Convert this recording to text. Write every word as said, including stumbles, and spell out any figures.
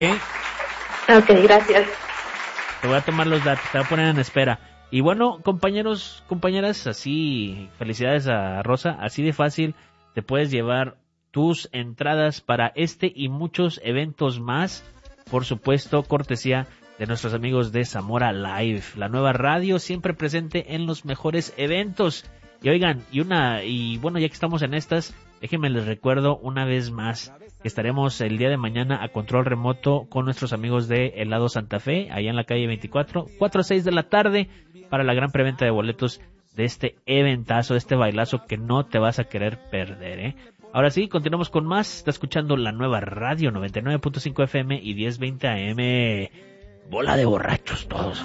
¿Eh? Ok, gracias. Te voy a tomar los datos, te voy a poner en espera. Y bueno, compañeros, compañeras, así, felicidades a Rosa, así de fácil te puedes llevar tus entradas para este y muchos eventos más, por supuesto, cortesía de nuestros amigos de Zamora Live, la nueva radio siempre presente en los mejores eventos. Y oigan, y una, y bueno, ya que estamos en estas, déjenme les recuerdo una vez más que estaremos el día de mañana a control remoto con nuestros amigos de Helado Santa Fe, allá en la calle veinticuatro, cuatro a seis de la tarde, para la gran preventa de boletos de este eventazo, de este bailazo que no te vas a querer perder, ¿eh? Ahora sí, continuamos con más. Está escuchando la nueva radio noventa y nueve punto cinco F M y diez veinte A M. Bola de borrachos todos.